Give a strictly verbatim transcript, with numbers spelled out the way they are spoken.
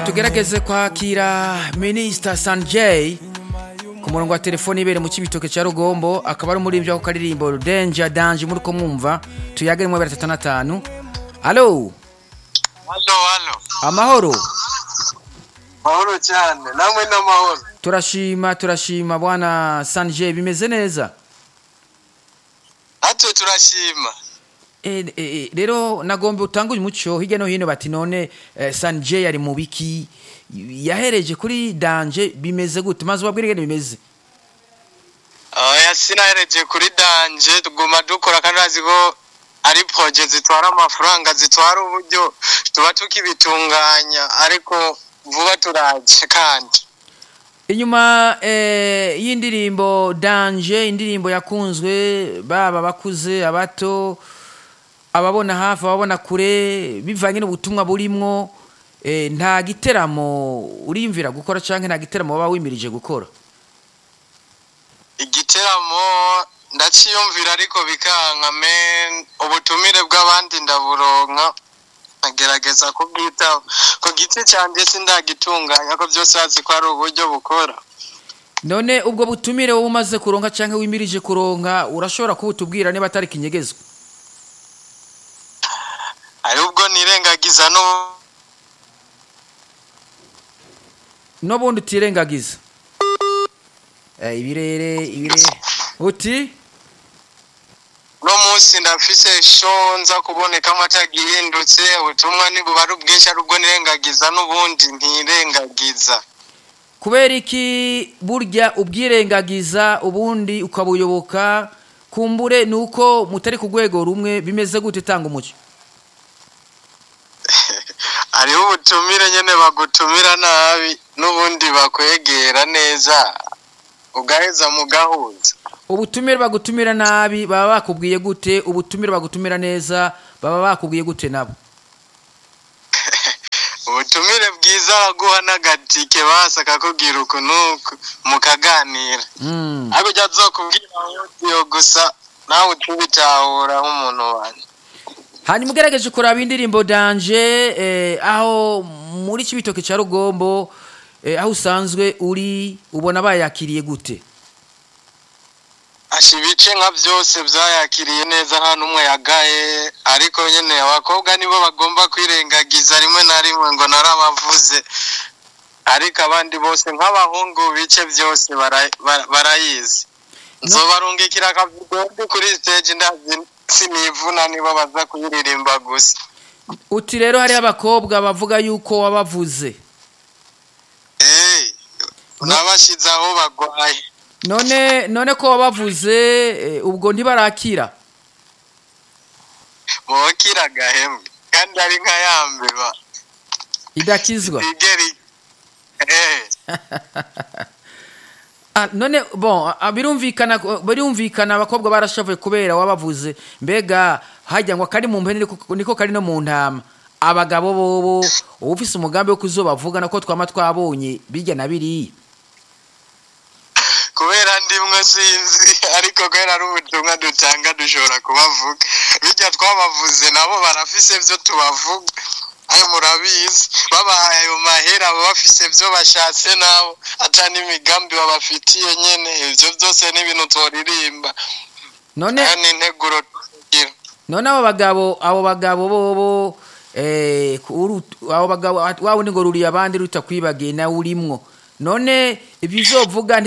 tugerageze kwakira Minister Sanjay ku murongo wa telefone ibere mu Cibitoke ca Rugombo, akaba ari umuririmbyi wako karirimbo Danger Danger muri ko mwumva tuyagere mu batatu na batanu. Allo Allo allo amahoro mahoro cyane namwe n'amahoro. Turashima turashima bwana Sanjay, bimeze neza? Atwe turashima. Eh eh rero nagombe utanguye umuco hirya no hino bati none eh, Sanjay ari mu biki yahereje kuri Danger, bimeze gute maze ubabwire ngene bimeze? Oya sinahereje kuri Danger, tuguma dukora kandi aziko ari project zitwara amafaranga zitwara uburyo tuba tukibitunganya, ariko vuba turaje kandi inyuma eh, y'indirimbo Danger, indirimbo yakunzwe baba bakuze abato ababona hafi ababona kure bivanye n'ubutumwa burimwo, eh, nta giteramo urimvira gukora canke nta giteramo baba wimirije gukora? igiteramo ndaciyumvira ariko bikanka men ubutumire bw'abandi ndaburonka agerageza kubwitaho ko giti cyanje sindagitunganya ko byose azi ko ari uburyo bukora. None ubwo butumire wowe umaze kuronka canke wimirije kuronka urashobora kubutubwira niba atari kinyegezo? Ari ubwo nirengagiza no no bundi utirengagiza eh ibirere ibirere uti no munsi ndafise show nza kuboneka amatagihindutse ubutumwa ni bubaru bwinshi, ari ubwo nirengagiza n'ubundi ntirengagiza. kubera iki burya ubwirengagiza ubundi ukabuyoboka? Kumbure nuko mutari ku rwego rumwe, bimeze gute tanga umuco? Ari ubutumire nyene bagutumira nabi n'ubundi bakwegera neza ugaheza mugahuza. Ubutumire bagutumira nabi baba bakubwiye gute? Ubutumire bagutumira neza baba bakubwiye gute nabo? Ubutumire bwiza baguha n'agatike basaka kugira ukunuko mukaganira. Mm. Ako jazokubwira yo gusa nawe utubitahura nk'umuntu wanje. Hanyuma ugerageje kuraba indirimbo Danger eh, aho muri Cibitoke ca Rugombo eh, aho usanzwe uri ubona bayakiriye gute? Ashibice nka byose byayakiriye neza nta numwe yagaye, ariko nyene abakobwa nibo bagomba kwirengagiza rimwe na rimwe ngo narabavuze, ariko abandi bose nk'abahungu bice byose barayizi. Nzobarungikira akavuga kuri stage ndazi sinivuna nibo baza kuyiririmba gusa. Uti rero hari abakobwa bavuga yuko wabavuze? Eh unabashizaho bagwaye. None none ko wabavuze eh, ubwo ntibarakira? Bokira gahembwe kandi ari nka yambe ba idakizwa. Igeri eh Ah, none bon birumvikana birumvikana abakobwa barashavuye kubera wabavuze, mbega hajya ngo kari mu mpene niko kari no mu ntama. Abagabo bobo ufise umugambi wo kuzobavuga nako twama twabonye bijya na biri kubera ndimwe sinzi, ariko kwera ari ubutumwa dutanga dushobora kubavuga bijya twabavuze nabo barafise byo tubavuga. Ayo murabizi babahaye ayo mahera bafise byo bashatse nabo atani imigambi babafitiye nyene, ivyo byose ni ibintu toririmba. None ni integuro tugira. None abo bagabo abo bagabo bobo eh abo bagabo wawe ni ngo ruri abandi ruta kwibagiye na urimwo. None ibizovuga